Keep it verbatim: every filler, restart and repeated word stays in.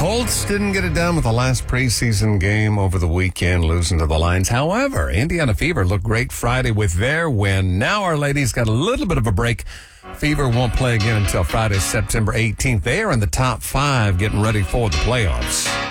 Colts didn't get it done with the last preseason game over the weekend, losing to the Lions. However, Indiana Fever looked great Friday with their win. Now our ladies got a little bit of a break. Fever won't play again until Friday, September eighteenth. They are in the top five getting ready for the playoffs.